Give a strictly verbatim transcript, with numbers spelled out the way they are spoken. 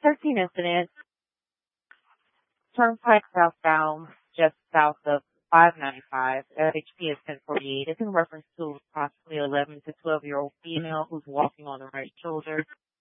thirteen incident, Turnpike southbound, just south of five ninety-five, F H P is ten forty-eight. It's in reference to possibly eleven to twelve year old female who's walking on the right shoulder.